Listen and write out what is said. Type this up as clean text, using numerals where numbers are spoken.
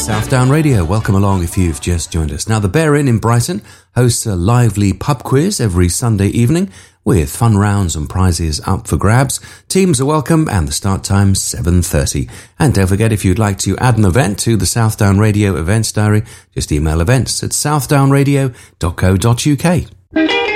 Southdown Radio. Welcome along if you've just joined us. Now, the Bear Inn in Brighton hosts a lively pub quiz every Sunday evening with fun rounds and prizes up for grabs. Teams are welcome and the start time's 7:30. And don't forget, if you'd like to add an event to the Southdown Radio events diary, just email events@southdownradio.co.uk.